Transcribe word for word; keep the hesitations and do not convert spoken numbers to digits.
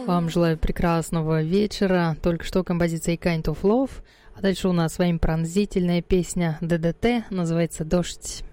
Вам желаю прекрасного вечера. Только что композиция Kind of Love. А дальше у нас с вами пронзительная песня ДДТ, называется «Дождь».